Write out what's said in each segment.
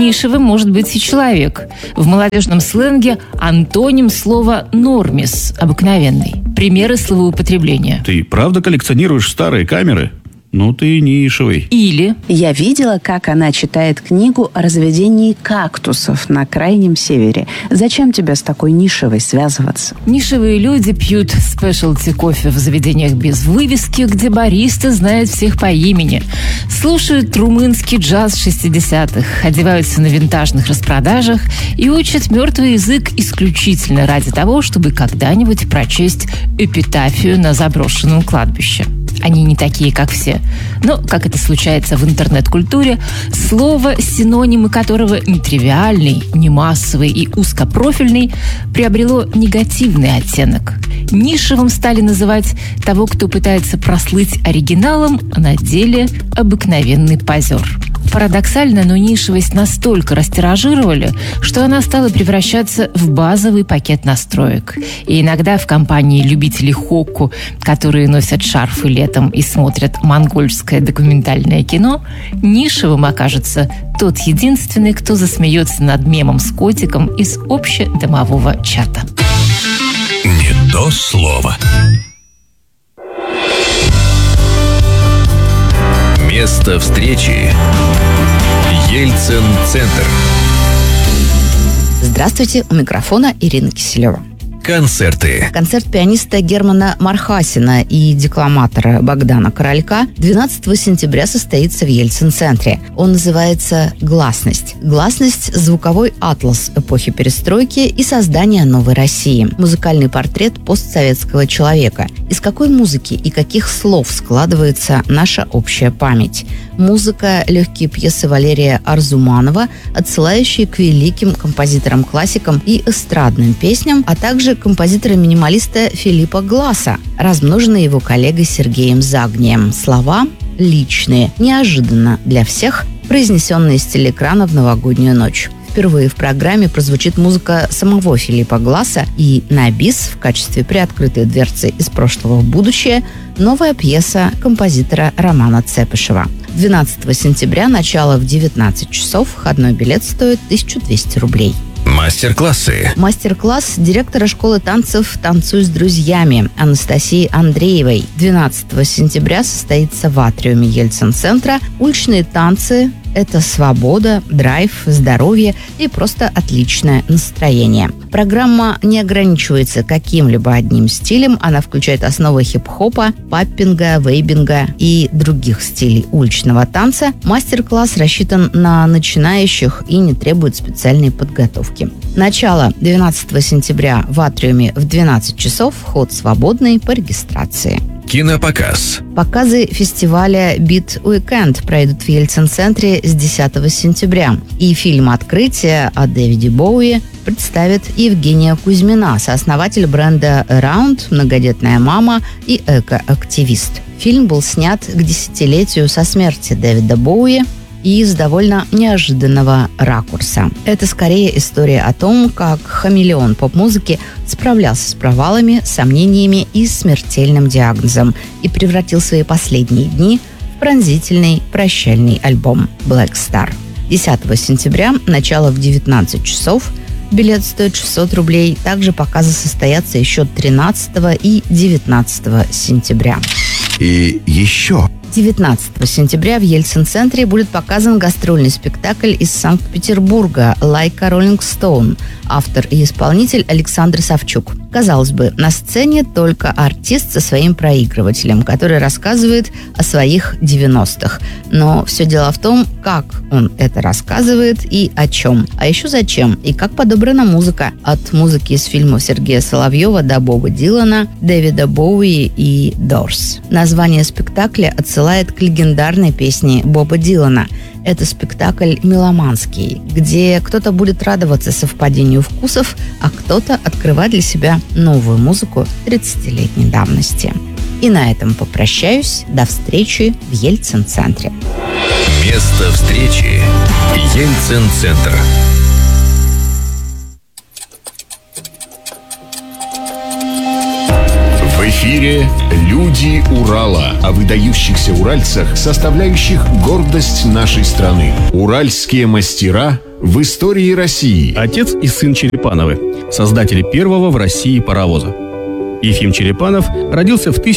нишевым может быть и человек. В молодежном сленге антоним слова «нормис» – обыкновенный. Примеры словоупотребления. Ты правда коллекционируешь старые камеры? Ну, ты нишевый. Или Я видела, как она читает книгу о разведении кактусов на Крайнем Севере. Зачем тебе с такой нишевой связываться? нишевые люди пьют спешлти кофе в заведениях без вывески, где бариста знает всех по имени, слушают румынский джаз 60-х, одеваются на винтажных распродажах и учат мертвый язык исключительно ради того, чтобы когда-нибудь прочесть эпитафию на заброшенном кладбище. Они не такие, как все. Но, как это случается в интернет-культуре, слово, синонимы которого нетривиальный, не массовый и узкопрофильный, приобрело негативный оттенок. Нишевым стали называть того, кто пытается прослыть оригиналом, а на деле обыкновенный позер. Парадоксально, но нишевость настолько растиражировали, что она стала превращаться в базовый пакет настроек. И иногда в компании любителей хокку, которые носят шарфы летом и смотрят монгольское документальное кино, нишевым окажется тот единственный, кто засмеется над мемом с котиком из общедомового чата. Не то слово. Место встречи Ельцин-центр. Здравствуйте, у микрофона Ирина Киселева. Концерты. Концерт пианиста Германа Мархасина и декламатора Богдана Королька 12 сентября состоится в Ельцин-центре. Он называется «Гласность». «Гласность» – звуковой атлас эпохи перестройки и создания новой России. Музыкальный портрет постсоветского человека. Из какой музыки и каких слов складывается наша общая память? Музыка – легкие пьесы Валерия Арзуманова, отсылающие к великим композиторам-классикам и эстрадным песням, а также композитора-минималиста Филиппа Гласса, размноженные его коллегой Сергеем Загнием. Слова личные, неожиданно для всех, произнесенные с телеэкрана в новогоднюю ночь. Впервые в программе прозвучит музыка самого Филиппа Гласса и на бис в качестве приоткрытой дверцы из прошлого в будущее новая пьеса композитора Романа Цепышева. 12 сентября, начало в 19 часов, входной билет стоит 1200 рублей. Мастер-классы. Мастер-класс директора школы танцев «Танцуй с друзьями» Анастасии Андреевой. 12 сентября состоится в атриуме Ельцин-центра. Уличные танцы – это свобода, драйв, здоровье и просто отличное настроение. Программа не ограничивается каким-либо одним стилем. Она включает основы хип-хопа, паппинга, вейбинга и других стилей уличного танца. Мастер-класс рассчитан на начинающих и не требует специальной подготовки. Начало 12 сентября в атриуме в 12 часов. Вход свободный по регистрации. Кинопоказ. Показы фестиваля Beat Weekend пройдут в Ельцин-центре с 10 сентября. И фильм «Открытие» о Дэвиде Боуи представит Евгения Кузьмина, сооснователь бренда Around, многодетная мама и эко-активист. Фильм был снят к 10-летию со смерти Дэвида Боуи и с довольно неожиданного ракурса. Это скорее история о том, как хамелеон поп-музыки справлялся с провалами, сомнениями и смертельным диагнозом и превратил свои последние дни в пронзительный прощальный альбом «Black Star». 10 сентября, начало в 19 часов, билет стоит 600 рублей. Также показы состоятся еще 13 и 19 сентября. И еще. 19 сентября в Ельцин-центре будет показан гастрольный спектакль из Санкт-Петербурга «Like a Rolling Stone». Автор и исполнитель Александр Савчук. Казалось бы, на сцене только артист со своим проигрывателем, который рассказывает о своих 90-х. Но все дело в том, как он это рассказывает и о чем. А еще зачем и как подобрана музыка. От музыки из фильмов Сергея Соловьева до Боба Дилана, Дэвида Боуи и Doors. Название спектакля отсылает к легендарной песне Боба Дилана. Это спектакль меломанский, где кто-то будет радоваться совпадению вкусов, а кто-то открывать для себя новую музыку 30-летней давности. И на этом попрощаюсь. До встречи в Ельцин-центре. Место встречи Ельцин-центр. В эфире «Люди Урала» о выдающихся уральцах, составляющих гордость нашей страны. Уральские мастера в истории России. Отец и сын Черепановы, создатели первого в России паровоза. Ефим Черепанов родился в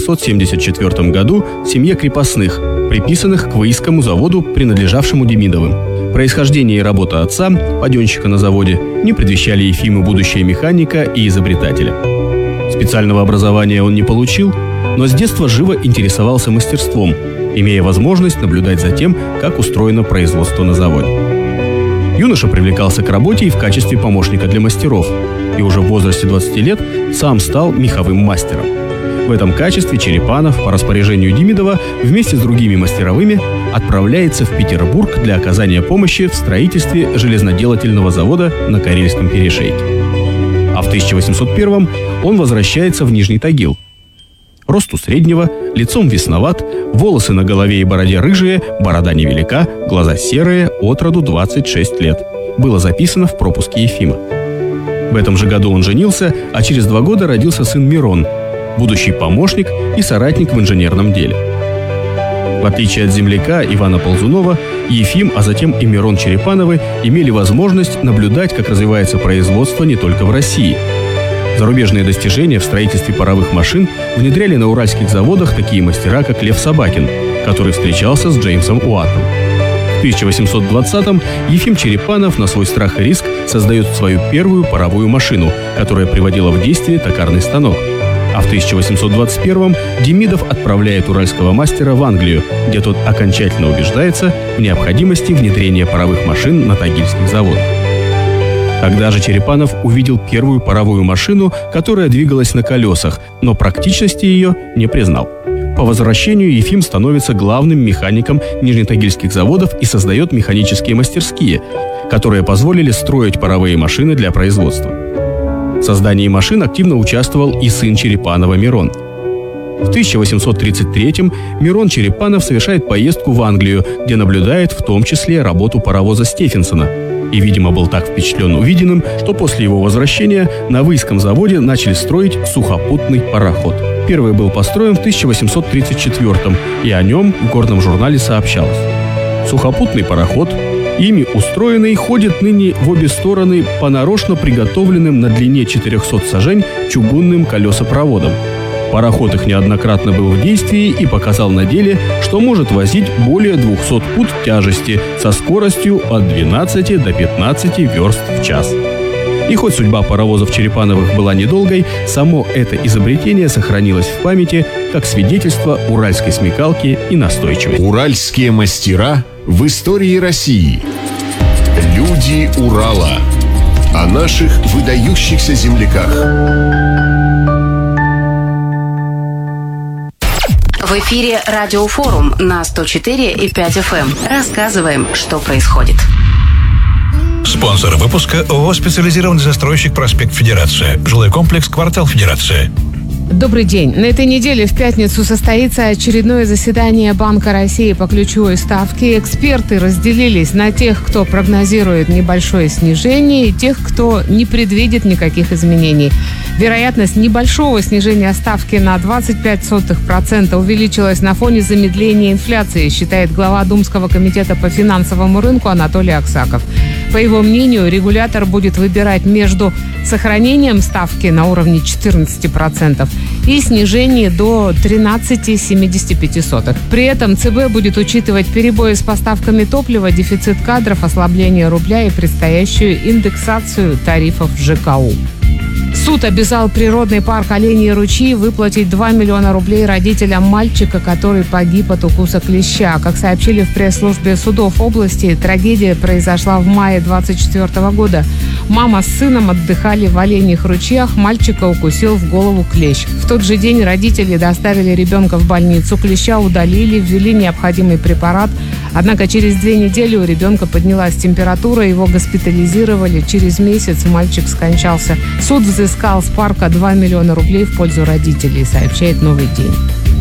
1774 году в семье крепостных, приписанных к Выискому заводу, принадлежавшему Демидовым. Происхождение и работа отца, паденщика на заводе, не предвещали Ефиму будущее механика и изобретателя. Специального образования он не получил, но с детства живо интересовался мастерством, имея возможность наблюдать за тем, как устроено производство на заводе. Юноша привлекался к работе и в качестве помощника для мастеров, и уже в возрасте 20 лет сам стал меховым мастером. В этом качестве Черепанов по распоряжению Демидова вместе с другими мастеровыми отправляется в Петербург для оказания помощи в строительстве железноделательного завода на Карельском перешейке. А в 1801 он возвращается в Нижний Тагил. Росту среднего, лицом весноват, волосы на голове и бороде рыжие, борода невелика, глаза серые, отроду 26 лет. Было записано в пропуске Ефима. В этом же году он женился, а через 2 года родился сын Мирон, будущий помощник и соратник в инженерном деле. В отличие от земляка Ивана Ползунова, Ефим, а затем и Мирон Черепановы имели возможность наблюдать, как развивается производство не только в России. Зарубежные достижения в строительстве паровых машин внедряли на уральских заводах такие мастера, как Лев Собакин, который встречался с Джеймсом Уаттом. В 1820-м Ефим Черепанов на свой страх и риск создает свою первую паровую машину, которая приводила в действие токарный станок. А в 1821-м Демидов отправляет уральского мастера в Англию, где тот окончательно убеждается в необходимости внедрения паровых машин на тагильских заводах. Тогда же Черепанов увидел первую паровую машину, которая двигалась на колесах, но практичности ее не признал. По возвращению Ефим становится главным механиком нижнетагильских заводов и создает механические мастерские, которые позволили строить паровые машины для производства. В создании машин активно участвовал и сын Черепанова Мирон. В 1833-м Мирон Черепанов совершает поездку в Англию, где наблюдает в том числе работу паровоза Стефенсона. И, видимо, был так впечатлен увиденным, что после его возвращения на Выиском заводе начали строить сухопутный пароход. Первый был построен в 1834-м, и о нем в горном журнале сообщалось. Сухопутный пароход, ими устроенный, ходит ныне в обе стороны по нарочно приготовленным на длине 400 сажень чугунным колесопроводам. Пароход их неоднократно был в действии и показал на деле, что может возить более 200 пуд тяжести со скоростью от 12 до 15 верст в час. И хоть судьба паровозов Черепановых была недолгой, само это изобретение сохранилось в памяти как свидетельство уральской смекалки и настойчивости. Уральские мастера в истории России. Люди Урала. О наших выдающихся земляках. В эфире Радиофорум на 104,5 FM. Рассказываем, что происходит. Спонсор выпуска ООО «Специализированный застройщик Проспект Федерация». Жилой комплекс «Квартал Федерация». Добрый день. На этой неделе в пятницу состоится очередное заседание Банка России по ключевой ставке. Эксперты разделились на тех, кто прогнозирует небольшое снижение, и тех, кто не предвидит никаких изменений. Вероятность небольшого снижения ставки на 0,25% увеличилась на фоне замедления инфляции, считает глава Думского комитета по финансовому рынку Анатолий Аксаков. По его мнению, регулятор будет выбирать между сохранением ставки на уровне 14% и снижением до 13,75%. При этом ЦБ будет учитывать перебои с поставками топлива, дефицит кадров, ослабление рубля и предстоящую индексацию тарифов ЖКУ. Суд обязал природный парк «Оленьи ручьи» выплатить 2 миллиона рублей родителям мальчика, который погиб от укуса клеща. Как сообщили в пресс-службе судов области, трагедия произошла в мае 2024 года. Мама с сыном отдыхали в Оленьих ручьях, мальчика укусил в голову клещ. В тот же день родители доставили ребенка в больницу, клеща удалили, ввели необходимый препарат. Однако через 2 недели у ребенка поднялась температура, его госпитализировали. Через месяц мальчик скончался. Суд взыскал с парка 2 миллиона рублей в пользу родителей, сообщает «Новый день».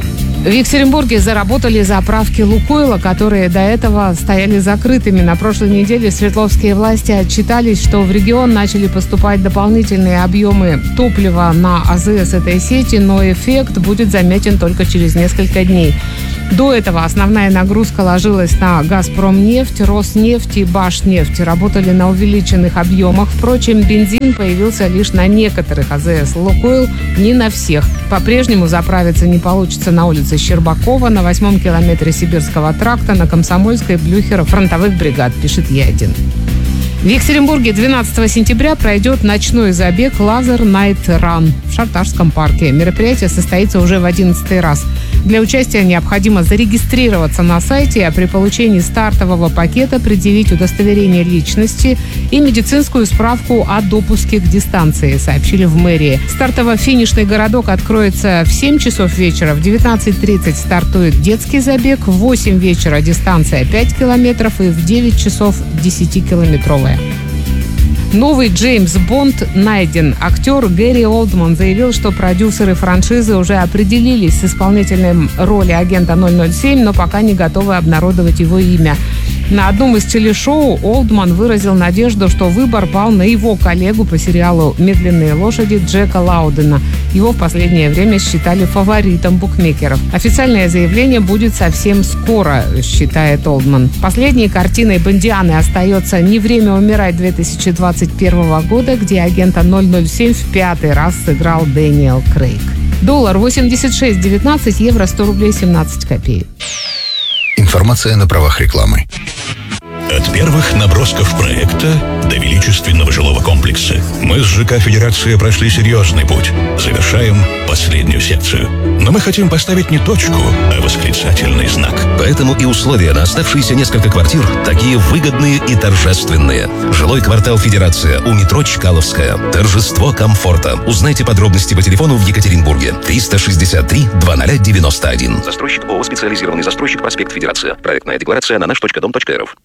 В Екатеринбурге заработали заправки «Лукойла», которые до этого стояли закрытыми. На прошлой неделе свердловские власти отчитались, что в регион начали поступать дополнительные объемы топлива на АЗС этой сети, но эффект будет заметен только через несколько дней. До этого основная нагрузка ложилась на «Газпромнефть», «Роснефть» и «Башнефть». Работали на увеличенных объемах. Впрочем, бензин появился лишь на некоторых АЗС «Лукойл», не на всех. По-прежнему заправиться не получится на улице Щербакова, на 8-м километре Сибирского тракта, на Комсомольской, Блюхера, фронтовых бригад, пишет Е1. В Екатеринбурге 12 сентября пройдет ночной забег «Лазер Night Run» в Шарташском парке. Мероприятие состоится уже в 11-й раз. Для участия необходимо зарегистрироваться на сайте, а при получении стартового пакета предъявить удостоверение личности и медицинскую справку о допуске к дистанции, сообщили в мэрии. Стартово-финишный городок откроется в 7 часов вечера, в 19:30 стартует детский забег, в 8 вечера дистанция 5 километров и в 9 часов 10-километровая. Новый Джеймс Бонд найден. Актер Гэри Олдман заявил, что продюсеры франшизы уже определились с исполнителем роли агента 007, но пока не готовы обнародовать его имя. На одном из телешоу Олдман выразил надежду, что выбор пал на его коллегу по сериалу «Медленные лошади» Джека Лаудена. Его в последнее время считали фаворитом букмекеров. Официальное заявление будет совсем скоро, считает Олдман. Последней картиной Бондианы остается «Не время умирать» 2021 года, где агента 007 в 5-й раз сыграл Дэниел Крейг. Доллар 86.19, евро 100 рублей 17 копеек. Информация на правах рекламы. От первых набросков проекта до величественного жилого комплекса мы с ЖК «Федерация» прошли серьезный путь. Завершаем последнюю секцию. Но мы хотим поставить не точку, а восклицательный знак. Поэтому и условия на оставшиеся несколько квартир такие выгодные и торжественные. Жилой квартал «Федерация» у метро Чкаловская. Торжество комфорта. Узнайте подробности по телефону в Екатеринбурге. 363-2091. Застройщик ООО «Специализированный застройщик», проспект Федерация. Проектная декларация на наш.дом.рф.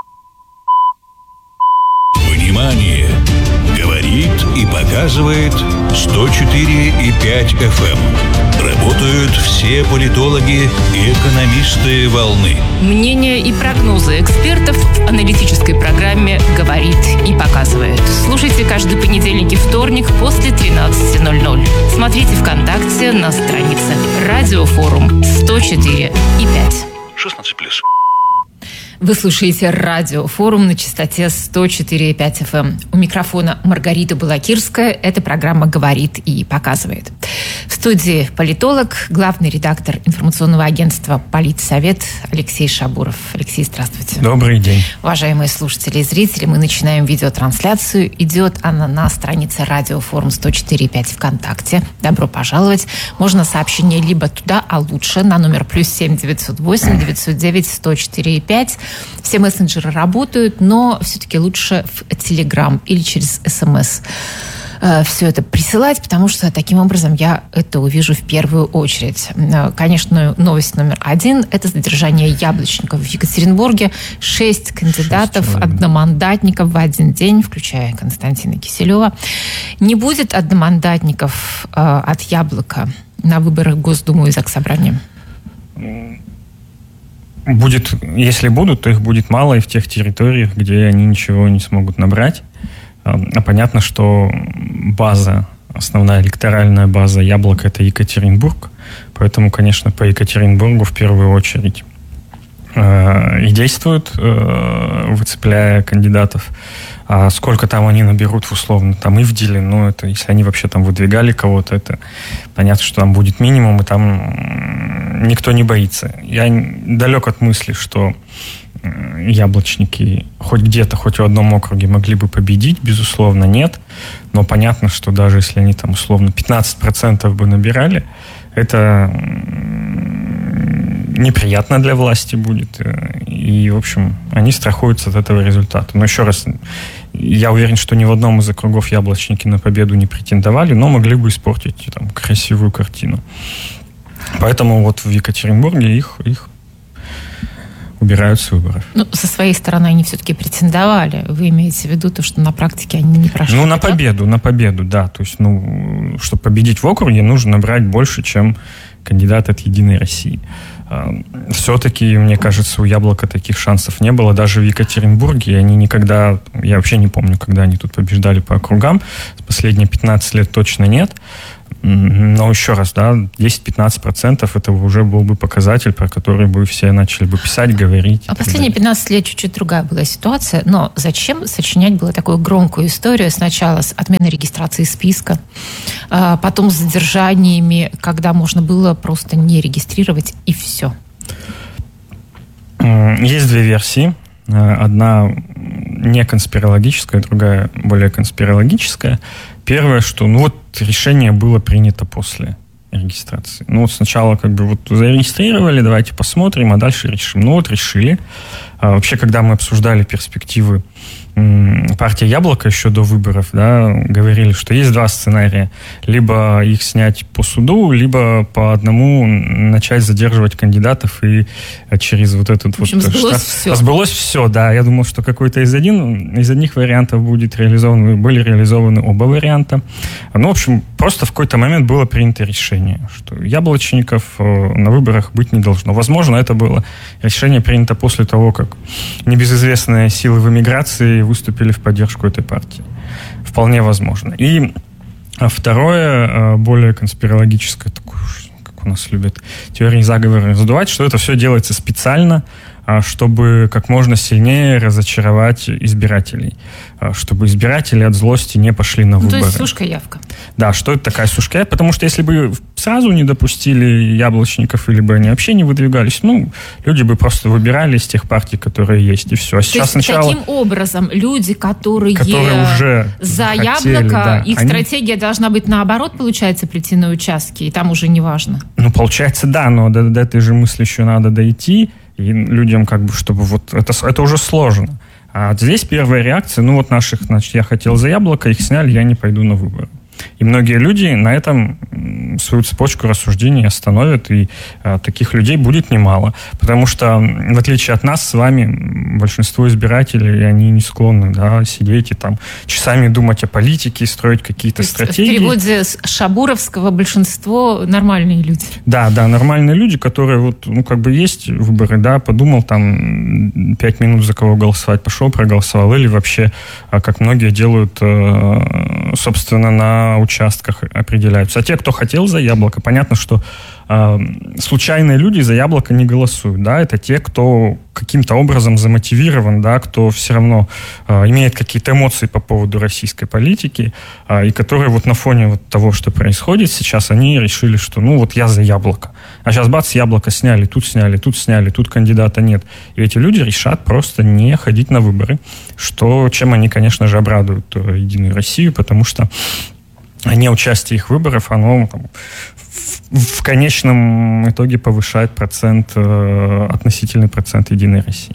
Внимание! Говорит и показывает 104,5 FM. Работают все политологи и экономисты волны. Мнения и прогнозы экспертов в аналитической программе «Говорит и показывает». Слушайте каждый понедельник и вторник после 13:00. Смотрите ВКонтакте на странице «Радиофорум» 104,5. 16+. Вы слушаете «Радиофорум» на частоте 104,5 FM. У микрофона Маргарита Балакирская. Эта программа «Говорит и показывает». В студии политолог, главный редактор информационного агентства «Политсовет» Алексей Шабуров. Алексей, здравствуйте. Добрый день. Уважаемые слушатели и зрители, мы начинаем видеотрансляцию. Идет она на странице «Радиофорум» 104,5 ВКонтакте. Добро пожаловать. Можно сообщение либо туда, а лучше на номер +7 908 909 104,5. Все мессенджеры работают, но все-таки лучше в Telegram или через СМС все это присылать, потому что таким образом я это увижу в первую очередь. Конечно, новость номер 1 – это задержание яблочников в Екатеринбурге. 6 кандидатов, одномандатников в один день, включая Константина Киселева. Не будет одномандатников от «Яблока» на выборах в Госдуму и Заксобрание? Будет, если будут, то их будет мало и в тех территориях, где они ничего не смогут набрать. А понятно, что база, основная электоральная база «Яблока» — это Екатеринбург. Поэтому, конечно, по Екатеринбургу в первую очередь и действуют, выцепляя кандидатов. А сколько там они наберут в условно там Ивделе, ну, это если они вообще там выдвигали кого-то, это понятно, что там будет минимум, и там никто не боится. Я далек от мысли, что яблочники хоть где-то, хоть в одном округе могли бы победить, безусловно, нет. Но понятно, что даже если они там условно 15% бы набирали, это неприятно для власти будет. И, в общем, они страхуются от этого результата. Но еще раз, я уверен, что ни в одном из округов яблочники на победу не претендовали, но могли бы испортить там красивую картину. Поэтому вот в Екатеринбурге их убирают с выборов. Ну, со своей стороны они все-таки претендовали. Вы имеете в виду то, что на практике они не прошли? Ну, на победу, да. То есть, чтобы победить в округе, нужно набрать больше, чем кандидат от «Единой России». Все-таки, мне кажется, у «Яблока» таких шансов не было. Даже в Екатеринбурге они никогда... Я вообще не помню, когда они тут побеждали по округам. Последние 15 лет точно нет. Но еще раз, да, 10-15% это уже был бы показатель, про который бы все начали бы писать, говорить. А последние 15 лет чуть-чуть другая была ситуация. Но зачем сочинять было такую громкую историю? Сначала с отменой регистрации списка, потом с задержаниями, когда можно было просто не регистрировать, и все. Есть две версии. Одна не конспирологическая, другая более конспирологическая. Первое, что решение было принято после регистрации. Сначала зарегистрировали, давайте посмотрим, а дальше решим. Решили. Вообще, когда мы обсуждали перспективы партии «Яблоко» еще до выборов, да, говорили, что есть два сценария. Либо их снять по суду, либо по одному начать задерживать кандидатов и через этот... В общем, сбылось все. Сбылось все, да. Я думал, что какой-то из одних вариантов будет реализован. Были реализованы оба варианта. В общем, просто в какой-то момент было принято решение, что яблочников на выборах быть не должно. Возможно, это было решение принято после того, как небезызвестные силы в эмиграции выступили в поддержку этой партии. Вполне возможно. И второе, более конспирологическое, такое, как у нас любят теории заговора раздувать, что это все делается специально, чтобы как можно сильнее разочаровать избирателей, чтобы избиратели от злости не пошли на выборы. То есть сушка явка. Да, что это такая сушка явка? Потому что если бы сразу не допустили яблочников, или бы они вообще не выдвигались, люди бы просто выбирали из тех партий, которые есть, и все. А сейчас то есть таким образом люди, которые уже за хотели, яблоко, да, их стратегия должна быть наоборот, получается, прийти на участки, и там уже не важно. Получается, да, но до этой же мысли еще надо дойти, и людям чтобы это уже сложно. А здесь первая реакция, я хотел за яблоко, их сняли, я не пойду на выборы. И многие люди на этом свою цепочку рассуждений остановят, и таких людей будет немало. Потому что, в отличие от нас с вами, большинство избирателей, они не склонны сидеть и часами думать о политике, строить какие-то стратегии. В переводе с шабуровского большинство нормальные люди. Да, нормальные люди, которые есть выборы, подумал 5 минут за кого голосовать, пошел, проголосовал, или вообще, как многие делают, собственно, на участках определяются. А те, кто хотел за яблоко, понятно, что случайные люди за яблоко не голосуют, да, это те, кто каким-то образом замотивирован, да, кто все равно имеет какие-то эмоции по поводу российской политики, и которые на фоне того, что происходит сейчас, они решили, что я за яблоко. А сейчас бац, яблоко сняли, тут кандидата нет. И эти люди решат просто не ходить на выборы, чем они, конечно же, обрадуют «Единую Россию», потому что неучастие их выборов, оно в конечном итоге повышает относительный процент «Единой России».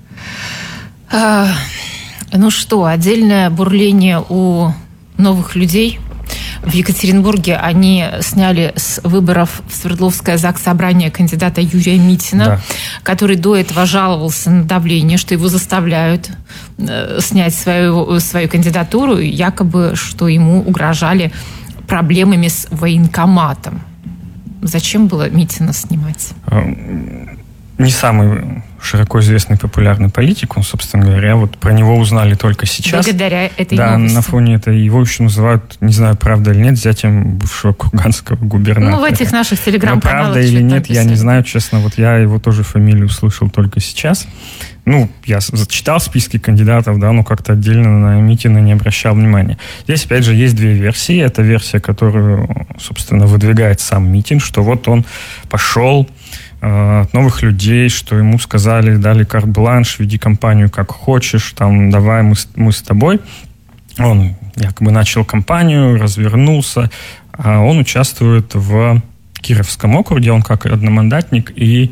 Отдельное бурление у новых людей. В Екатеринбурге они сняли с выборов в Свердловское заксобрание кандидата Юрия Митина, который до этого жаловался на давление, что его заставляют снять свою кандидатуру, якобы, что ему угрожали проблемами с военкоматом. Зачем было Митина снимать? Не самый широко известный популярный политик, он, собственно говоря, про него узнали только сейчас. Благодаря этой новости. На фоне этой его еще называют, не знаю, правда или нет, зятем бывшего курганского губернатора. В этих наших телеграм-каналах. Правда или нет, я не знаю, честно. Я его тоже фамилию услышал только сейчас. Я зачитал списки кандидатов, как-то отдельно на Митина не обращал внимания. Здесь, опять же, есть две версии. Это версия, которую, собственно, выдвигает сам Митин, что он пошел от новых людей, что ему сказали, дали карт-бланш, веди кампанию как хочешь, давай мы с тобой. Он якобы начал кампанию, развернулся, а он участвует в Кировском округе, он как одномандатник, и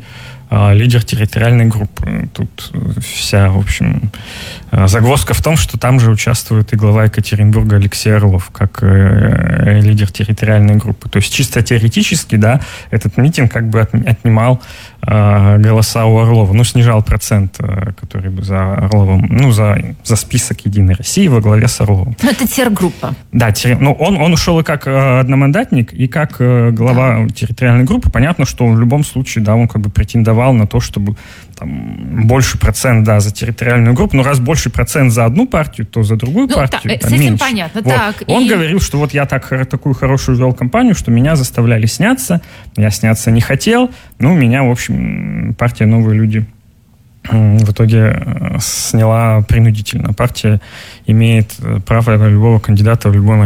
лидер территориальной группы. Тут вся, в общем, загвоздка в том, что там же участвует и глава Екатеринбурга Алексей Орлов, как лидер территориальной группы. То есть чисто теоретически, да, этот митинг как бы отнимал голоса у Орлова, ну, снижал процент, который бы за Орловым, ну, за список «Единой России» во главе с Орловым. Ну, это тергруппа. Да, ну, он ушел и как одномандатник, и как глава территориальной группы. Понятно, что в любом случае, да, он как бы претендовал на то, чтобы там больше процент, да, за территориальную группу, но раз больше процент за одну партию, то за другую партию с этим меньше. понятно. Вот. Так, он говорил, что вот я такую хорошую вел кампанию, что меня заставляли сняться, я сняться не хотел, ну, меня, в общем, партия «Новые люди» в итоге сняла принудительно. Партия имеет право любого кандидата в любой момент